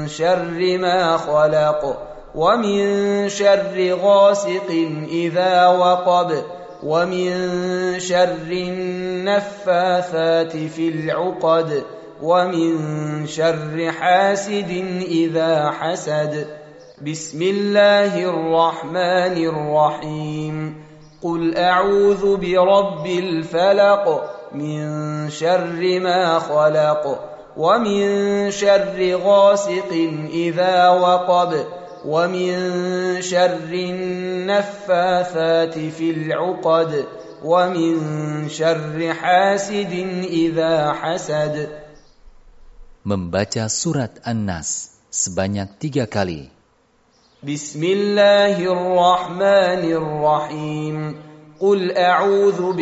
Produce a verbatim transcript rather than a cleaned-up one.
شر ما خلق ومن شر غاسق إذا وقب ومن شر النفاثات في العقد ومن شر حاسد إذا حسد بسم الله الرحمن الرحيم قل أعوذ برب الفلق من شر ما خلق ومن شر غاسق إذا وقب ومن شر النفاثات في العقد ومن شر حاسد إذا حسد. Membaca surat An-Nas sebanyak tiga kali. Bismillahirrahmanirrahim. Qul a'udzu